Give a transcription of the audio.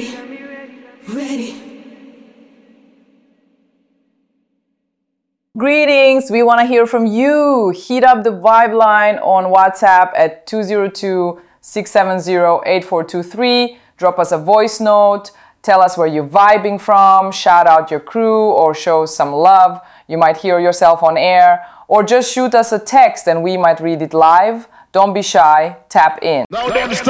Greetings, we want to hear from you. Heat up the vibe line on WhatsApp at 202-670-8423. Drop us a voice note. Tell us where you're vibing from. Shout out your crew or show some love. You might hear yourself on air. Or just shoot us a text and we might read it live. Don't be shy. Tap in. No, don't stop.